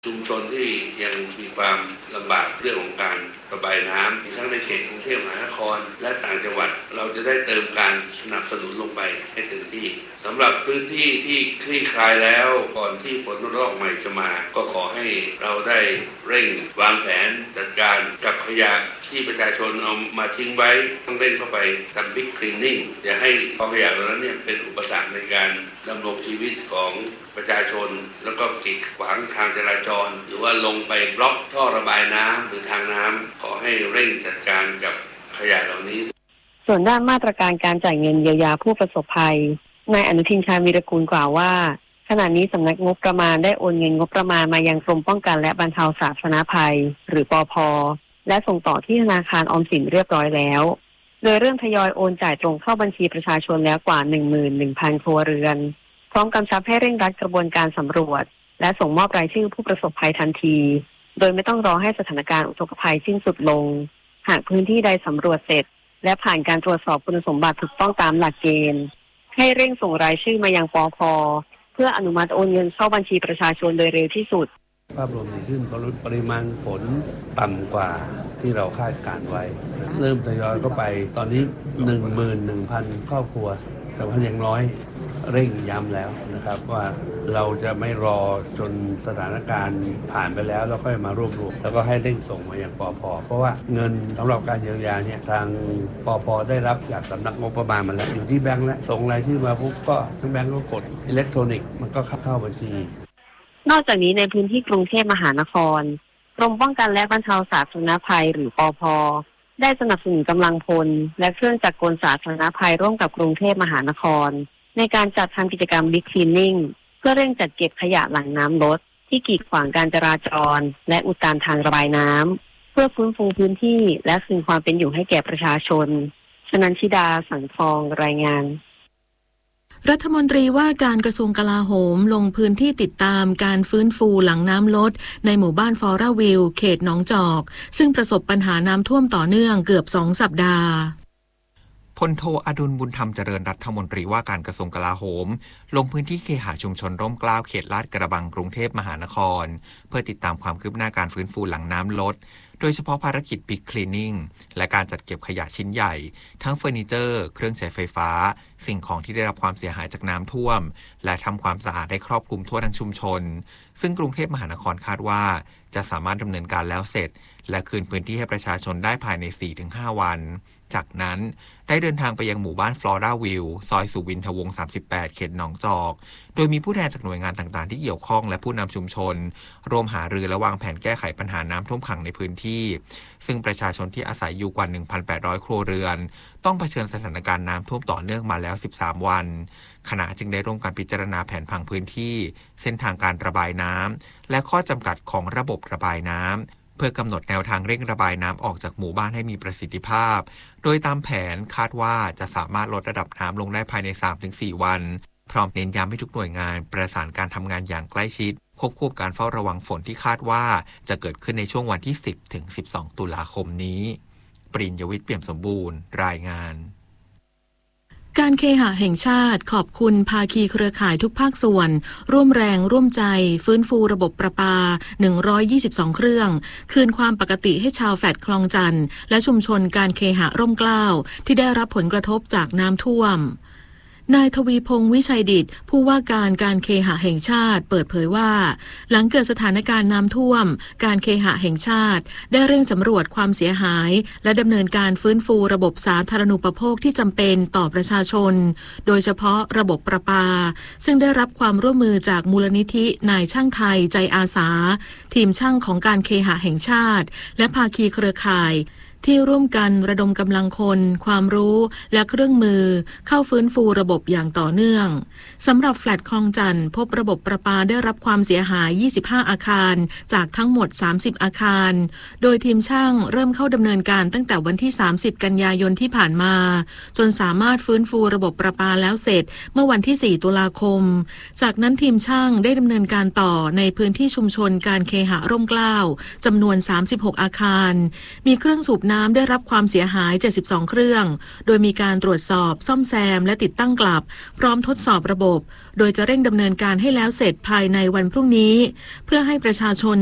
ชุมชนที่ยังมีความลำบากเรื่องของการระบายน้ำทั้งในเขตกรุงเทพมหานครและต่างจังหวัดเราจะได้เติมการสนับสนุนลงไปให้เต็มที่สำหรับพื้นที่ที่คลี่คลายแล้วก่อนที่ฝนระลอกใหม่จะมาก็ขอให้เราได้เร่งวางแผนจัดการกับขยะที่ประชาชนเอามาทิ้งไว้ต้องเร่งเข้าไปทำบิ๊กคลีนนิ่งอย่าให้กองขยะเหล่านั้นเป็นอุปสรรคในการดำรงชีวิตของประชาชนแล้วก็กีดขวางทางจราจรหรือว่าลงไปบล็อกท่อระบายน้ำหรือทางน้ำขอให้เร่งจัดการกับขยะเหล่านี้ส่วนด้านมาตรการการจ่ายเงินเยียวยาผู้ประสบภัยนายอนุทินชาญวีรกูลกล่าวว่าขณะนี้สำนักงบประมาณได้โอนเงินงบประมาณมายังกรมป้องกันและบรรเทาสาธารณภัยหรือปภ.และส่งต่อที่ธนาคารออมสินเรียบร้อยแล้วโดยเริ่มทยอยโอนจ่ายตรงเข้าบัญชีประชาชนแล้วกว่า 11,000 ครัวเรือนพร้อมกำชับให้เร่งรัดกระบวนการสำรวจและส่งมอบรายชื่อผู้ประสบภัยทันทีโดยไม่ต้องรอให้สถานการณ์อุทกภัยสิ้นสุดลงหากพื้นที่ใดสำรวจเสร็จและผ่านการตรวจสอบคุณสมบัติถูกต้องตามหลักเกณฑ์ให้เร่งส่งรายชื่อมายังปภ.เพื่ออนุมัติโอนเงินเข้าบัญชีประชาชนโดยเร็วที่สุดภาพรวมดีขึ้นเพราะปริมาณฝนต่ำกว่าที่เราคาดการไว้เริ่มทยอยเข้าไปตอนนี้ 11,000 ครอบครัวแต่ว่ายังน้อยเร่งย้ำแล้วนะครับว่าเราจะไม่รอจนสถานการณ์ผ่านไปแล้วค่อยมารวบรวมแล้วก็ให้เร่งส่งมาอย่างปภ.เพราะว่าเงินสำหรับการเยียวยาเนี่ยทางปภ.ได้รับจากสำนักงบประมาณมาแล้วอยู่ที่แบงค์แล้วส่งรายชื่อมาปุ๊บก็ทั้งแบงค์ก็กดอิเล็กทรอนิกส์มันก็เข้าบัญชีนอกจากนี้ในพื้นที่กรุงเทพมหานครกรมป้องกันและบรรเทาสาธารณภัยหรือปภ.ได้สนับสนุนกำลังพลและเครื่องจักรกลสาธารณภัยร่วมกับกรุงเทพมหานครในการจัดทำกิจกรรม Big Cleaning เพื่อเร่งจัดเก็บขยะหลังน้ำลดที่กีดขวางการจราจรและอุดตันทางระบายน้ำเพื่อฟื้นฟูพื้นที่และคืนความเป็นอยู่ให้แก่ประชาชนชนันชิดาสังทองรายงานรัฐมนตรีว่าการกระทรวงกลาโหมลงพื้นที่ติดตามการฟื้นฟูหลังน้ำลดในหมู่บ้านฟอร่าวิลเขตหนองจอกซึ่งประสบปัญหาน้ำท่วมต่อเนื่องเกือบ2 สัปดาห์พลโทอดุลบุญธรรมเจริญรัฐมนตรีว่าการกระทรวงกลาโหมลงพื้นที่เคหะชุมชนร่มเกล้าเขตลาดกระบังกรุงเทพมหานครเพื่อติดตามความคืบหน้าการฟื้นฟูหลังน้ำลดโดยเฉพาะภารกิจ Big Cleaning และการจัดเก็บขยะชิ้นใหญ่ทั้งเฟอร์นิเจอร์เครื่องใช้ไฟฟ้าสิ่งของที่ได้รับความเสียหายจากน้ำท่วมและทำความสะอาดได้ครอบคลุมทั่วทั้งชุมชนซึ่งกรุงเทพมหานครคาดว่าจะสามารถดำเนินการแล้วเสร็จและคืนพื้นที่ให้ประชาชนได้ภายใน 4-5 วันจากนั้นได้เดินทางไปยังหมู่บ้านฟลอร่าวิลซอยสุวินทวงศ์38เขตหนองจอกโดยมีผู้แทนจากหน่วยงานต่างๆที่เกี่ยวข้องและผู้นำชุมชนร่วมหารือและวางแผนแก้ไขปัญหาน้ำท่วมขังในพื้นที่ซึ่งประชาชนที่อาศัยอยู่กว่า 1,800 ครัวเรือนต้องเผชิญสถานการณ์น้ำท่วมต่อเนื่องมาแล้ว13 วันขณะจึงได้ร่วมกันพิจารณาแผนผังพื้นที่เส้นทางการระบายน้ำและข้อจำกัดของระบบระบายน้ำเพื่อกำหนดแนวทางเร่งระบายน้ำออกจากหมู่บ้านให้มีประสิทธิภาพโดยตามแผนคาดว่าจะสามารถลดระดับน้ำลงได้ภายใน 3-4 วันพร้อมเน้นย้ำให้ทุกหน่วยงานประสานการทำงานอย่างใกล้ชิดควบคู่การเฝ้าระวังฝนที่คาดว่าจะเกิดขึ้นในช่วงวันที่ 10-12 ตุลาคมนี้ปริญญวิทย์เปี่ยมสมบูรณ์รายงานการเคหะแห่งชาติขอบคุณภาคีเครือข่ายทุกภาคส่วนร่วมแรงร่วมใจฟื้นฟูระบบประปา122เครื่องคืนความปกติให้ชาวแฟลตคลองจันทน์และชุมชนการเคหะร่มเกล้าที่ได้รับผลกระทบจากน้ำท่วมนายทวีพงษ์วิชัยดิษฐ์ผู้ว่าการเคหะแห่งชาติเปิดเผยว่าหลังเกิดสถานการณ์น้ำท่วมการเคหะแห่งชาติได้เร่งสำรวจความเสียหายและดำเนินการฟื้นฟูระบบสาธารณูปโภคที่จำเป็นต่อประชาชนโดยเฉพาะระบบประปาซึ่งได้รับความร่วมมือจากมูลนิธินายช่างไทยใจอาสาทีมช่างของการเคหะแห่งชาติและภาคีเครือข่ายที่ร่วมกันระดมกำลังคนความรู้และเครื่องมือเข้าฟื้นฟูระบบอย่างต่อเนื่องสำหรับแฟลตคลองจันทน์พบระบบประปาได้รับความเสียหาย25อาคารจากทั้งหมด30อาคารโดยทีมช่างเริ่มเข้าดำเนินการตั้งแต่วันที่30กันยายนที่ผ่านมาจนสามารถฟื้นฟูระบบประปาแล้วเสร็จเมื่อวันที่4ตุลาคมจากนั้นทีมช่างได้ดำเนินการต่อในพื้นที่ชุมชนการเคหะร่มเกล้าจำนวน36อาคารมีเครื่องสูบน้ำได้รับความเสียหาย72เครื่องโดยมีการตรวจสอบซ่อมแซมและติดตั้งกลับพร้อมทดสอบระบบโดยจะเร่งดำเนินการให้แล้วเสร็จภายในวันพรุ่งนี้เพื่อให้ประชาชน